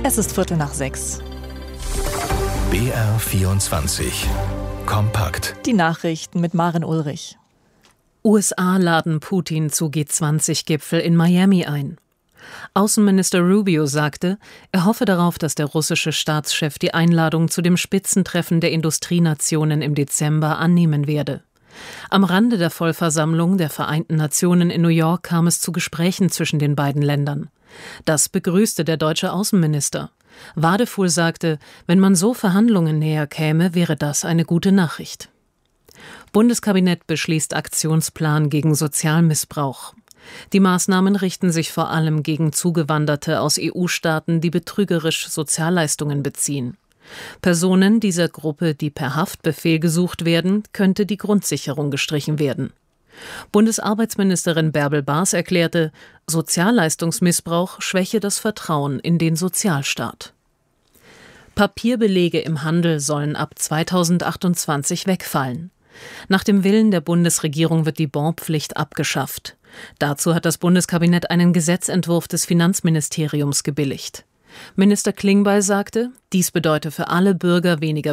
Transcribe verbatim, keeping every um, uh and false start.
Es ist Viertel nach sechs. B R vierundzwanzig. Kompakt. Die Nachrichten mit Maren Ulrich. U S A laden Putin zu G zwanzig Gipfel in Miami ein. Außenminister Rubio sagte, er hoffe darauf, dass der russische Staatschef die Einladung zu dem Spitzentreffen der Industrienationen im Dezember annehmen werde. Am Rande der Vollversammlung der Vereinten Nationen in New York kam es zu Gesprächen zwischen den beiden Ländern. Das begrüßte der deutsche Außenminister. Wadefuhl sagte, wenn man so Verhandlungen näher käme, wäre das eine gute Nachricht. Bundeskabinett beschließt Aktionsplan gegen Sozialmissbrauch. Die Maßnahmen richten sich vor allem gegen Zugewanderte aus E U-Staaten, die betrügerisch Sozialleistungen beziehen. Personen dieser Gruppe, die per Haftbefehl gesucht werden, könnte die Grundsicherung gestrichen werden. Bundesarbeitsministerin Bärbel Baas erklärte, Sozialleistungsmissbrauch schwäche das Vertrauen in den Sozialstaat. Papierbelege im Handel sollen ab zweitausendachtundzwanzig wegfallen. Nach dem Willen der Bundesregierung wird die Bonpflicht abgeschafft. Dazu hat das Bundeskabinett einen Gesetzentwurf des Finanzministeriums gebilligt. Minister Klingbeil sagte, dies bedeute für alle Bürger weniger